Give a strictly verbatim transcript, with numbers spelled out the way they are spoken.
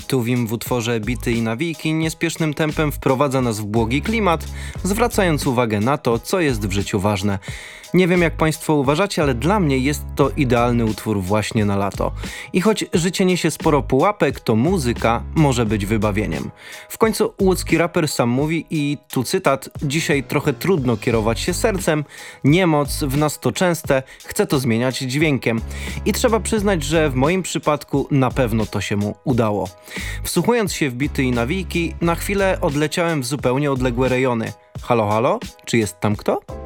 Tuwim w utworze Bity i nawijki niespiesznym tempem wprowadza nas w błogi klimat, zwracając uwagę na to, co jest w życiu ważne. Nie wiem jak Państwo uważacie, ale dla mnie jest to idealny utwór właśnie na lato. I choć życie niesie sporo pułapek, to muzyka może być wybawieniem. W końcu łódzki raper sam mówi i tu cytat: dzisiaj trochę trudno kierować się sercem, niemoc w nas to częste, chcę to zmieniać dźwiękiem. I trzeba przyznać, że w moim przypadku na pewno to się mu udało. Wsłuchując się w bity i nawijki, na chwilę odleciałem w zupełnie odległe rejony. Halo, halo? Czy jest tam kto?